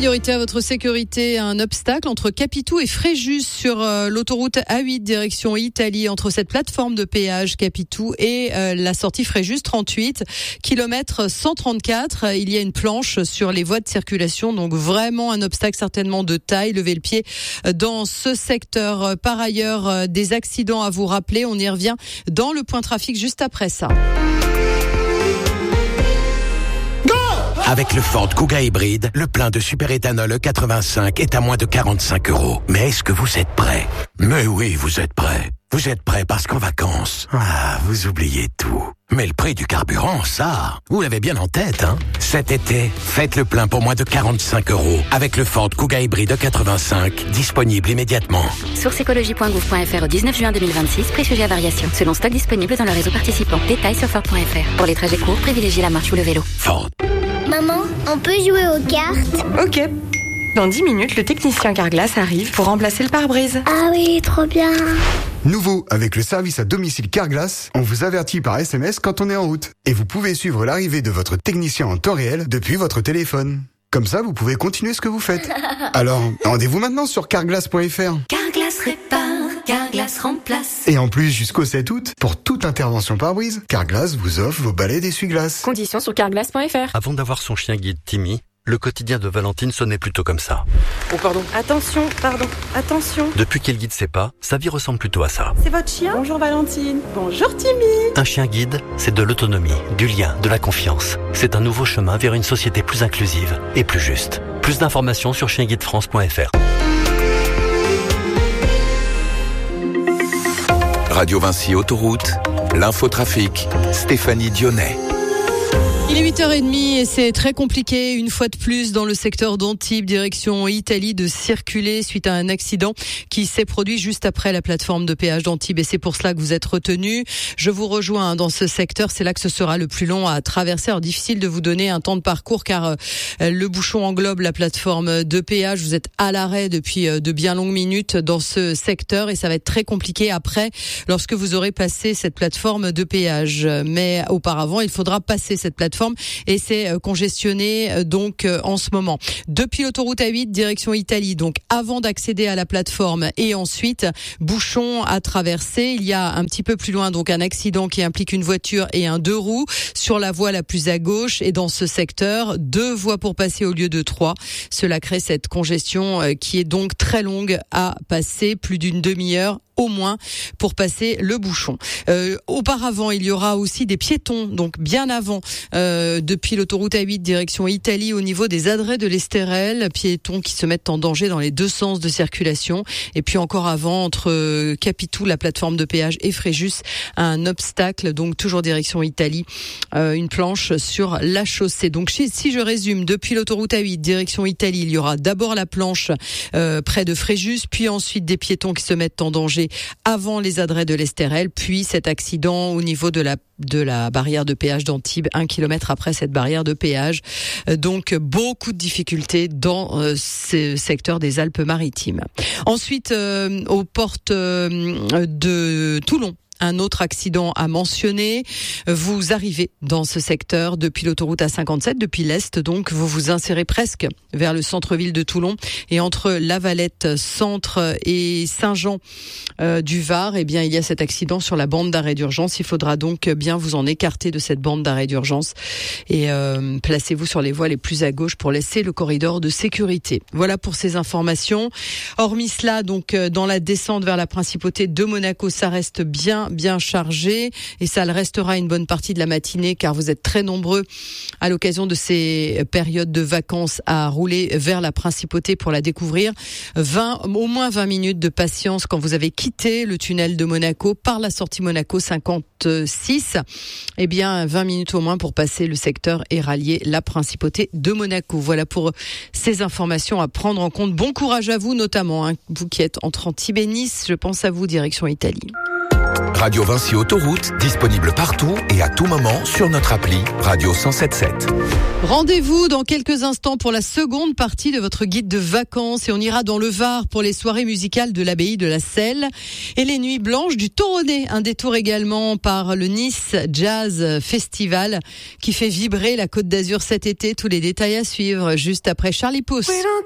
priorité à votre sécurité, un obstacle entre Capitou et Fréjus sur l'autoroute A8 direction Italie, entre cette plateforme de péage Capitou et la sortie Fréjus 38 km 134. Il y a une planche sur les voies de circulation, donc vraiment un obstacle certainement de taille. Levez le pied dans ce secteur. Par ailleurs, des accidents à vous rappeler. On y revient dans le point trafic juste après ça. Avec le Ford Kuga hybride, le plein de superéthanol E85 est à moins de 45 €. Mais est-ce que vous êtes prêts ? Mais oui, vous êtes prêts. Vous êtes prêts parce qu'en vacances, vous oubliez tout. Mais le prix du carburant, ça, vous l'avez bien en tête, hein ? Cet été, faites le plein pour moins de 45 € avec le Ford Kuga hybride E85, disponible immédiatement. Source écologie.gouv.fr au 19 juin 2026, prix sujet à variation. Selon stock disponible dans le réseau participant. Détails sur Ford.fr. Pour les trajets courts, privilégiez la marche ou le vélo. Ford. Maman, on peut jouer aux cartes ? Ok. Dans 10 minutes, le technicien Carglass arrive pour remplacer le pare-brise. Ah oui, trop bien. Nouveau, avec le service à domicile Carglass, on vous avertit par SMS quand on est en route. Et vous pouvez suivre l'arrivée de votre technicien en temps réel depuis votre téléphone. Comme ça, vous pouvez continuer ce que vous faites. Alors, rendez-vous maintenant sur carglass.fr. Carglass répare, Carglass remplace. Et en plus, jusqu'au 7 août, pour toute intervention pare-brise, Carglass vous offre vos balais d'essuie-glace. Conditions sur carglass.fr. Avant d'avoir son chien guide Timmy, le quotidien de Valentine sonnait plutôt comme ça. Oh pardon. Attention. Depuis qu'il guide ses pas, sa vie ressemble plutôt à ça. C'est votre chien ? Bonjour Valentine. Bonjour Timmy. Un chien guide, c'est de l'autonomie, du lien, de la confiance. C'est un nouveau chemin vers une société plus inclusive et plus juste. Plus d'informations sur chienguidefrance.fr. Radio Vinci Autoroute, l'infotrafic, Stéphanie Dionnet. Il est 8h30 et c'est très compliqué une fois de plus dans le secteur d'Antibes, direction Italie, de circuler suite à un accident qui s'est produit juste après la plateforme de péage d'Antibes et c'est pour cela que vous êtes retenus. Je vous rejoins dans ce secteur, c'est là que ce sera le plus long à traverser. Alors difficile de vous donner un temps de parcours car le bouchon englobe la plateforme de péage. Vous êtes à l'arrêt depuis de bien longues minutes dans ce secteur et ça va être très compliqué après lorsque vous aurez passé cette plateforme de péage. Mais auparavant, il faudra passer cette plateforme et c'est congestionné donc en ce moment. Depuis l'autoroute A8 direction Italie, donc avant d'accéder à la plateforme et ensuite bouchon à traverser. Il y a un petit peu plus loin donc un accident qui implique une voiture et un 2 roues sur la voie la plus à gauche et dans ce secteur 2 voies pour passer au lieu de 3. Cela crée cette congestion qui est donc très longue à passer, plus d'une demi-heure au moins pour passer le bouchon. Auparavant, il y aura aussi des piétons, donc bien avant, depuis l'autoroute A8 direction Italie au niveau des adrets de l'Estérel, piétons qui se mettent en danger dans les deux sens de circulation. Et puis encore avant, entre Capitou, la plateforme de péage, et Fréjus, un obstacle, donc toujours direction Italie, une planche sur la chaussée. Donc si je résume, depuis l'autoroute A8 direction Italie, il y aura d'abord la planche près de Fréjus, puis ensuite des piétons qui se mettent en danger avant les adrets de l'Estérel, puis cet accident au niveau de la barrière de péage d'Antibes, 1 kilomètre après cette barrière de péage. Donc beaucoup de difficultés dans ce secteur des Alpes-Maritimes. Ensuite, aux portes de Toulon, un autre accident à mentionner. Vous arrivez dans ce secteur depuis l'autoroute A57, depuis l'Est, donc vous vous insérez presque vers le centre-ville de Toulon. Et entre La Valette Centre et Saint-Jean du Var, eh bien, il y a cet accident sur la bande d'arrêt d'urgence. Il faudra donc bien vous en écarter de cette bande d'arrêt d'urgence et placez-vous sur les voies les plus à gauche pour laisser le corridor de sécurité. Voilà pour ces informations. Hormis cela, donc, dans la descente vers la principauté de Monaco, ça reste bien chargé et ça le restera une bonne partie de la matinée car vous êtes très nombreux à l'occasion de ces périodes de vacances à rouler vers la principauté pour la découvrir. Au moins 20 minutes de patience quand vous avez quitté le tunnel de Monaco par la sortie Monaco 56. Eh bien 20 minutes au moins pour passer le secteur et rallier la principauté de Monaco. Voilà pour ces informations à prendre en compte. Bon courage à vous notamment, vous qui êtes entre Antibes et Nice. Je pense à vous, direction Italie. Radio Vinci Autoroute, disponible partout et à tout moment sur notre appli Radio 107.7. Rendez-vous dans quelques instants pour la seconde partie de votre guide de vacances et on ira dans le Var pour les soirées musicales de l'abbaye de la Selle et les nuits blanches du Toronnet. Un détour également par le Nice Jazz Festival qui fait vibrer la Côte d'Azur cet été. Tous les détails à suivre juste après Charlie Pouce.